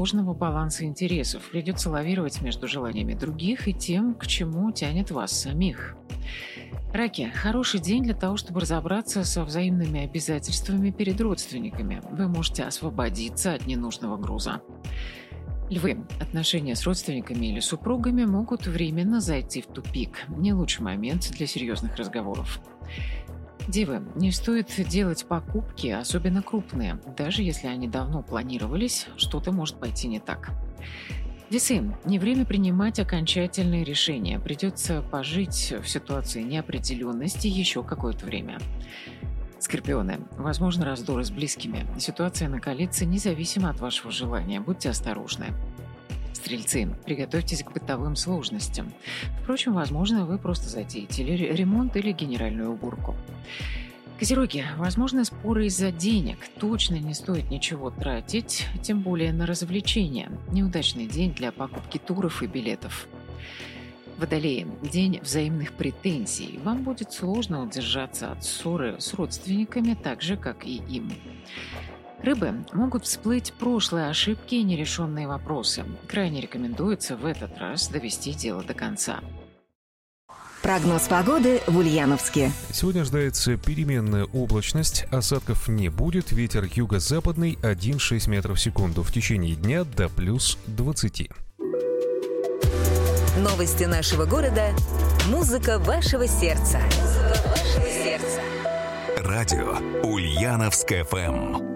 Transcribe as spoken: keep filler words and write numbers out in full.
сложного баланса интересов. Придется лавировать между желаниями других и тем, к чему тянет вас самих. Раки. Хороший день для того, чтобы разобраться со взаимными обязательствами перед родственниками. Вы можете освободиться от ненужного груза. Львы. Отношения с родственниками или супругами могут временно зайти в тупик. Не лучший момент для серьезных разговоров. Девы. Не стоит делать покупки, особенно крупные. Даже если они давно планировались, что-то может пойти не так. Весы. Не время принимать окончательные решения. Придется пожить в ситуации неопределенности еще какое-то время. Скорпионы. Возможно, раздоры с близкими. Ситуация накалится независимо от вашего желания. Будьте осторожны. Стрельцы. Приготовьтесь к бытовым сложностям. Впрочем, возможно, вы просто затеете ремонт или генеральную уборку. Козероги. Возможно, споры из-за денег. Точно не стоит ничего тратить, тем более на развлечения. Неудачный день для покупки туров и билетов. Водолеи. День взаимных претензий. Вам будет сложно удержаться от ссоры с родственниками, так же, как и им. Рыбы. Могут всплыть прошлые ошибки и нерешенные вопросы. Крайне рекомендуется в этот раз довести дело до конца. Прогноз погоды в Ульяновске. Сегодня ожидается переменная облачность, осадков не будет, ветер юго-западный один целых шесть десятых метров в секунду. В течение дня до плюс двадцати. Новости нашего города. Музыка вашего сердца. Музыка вашего сердца. Радио Ульяновск эф эм.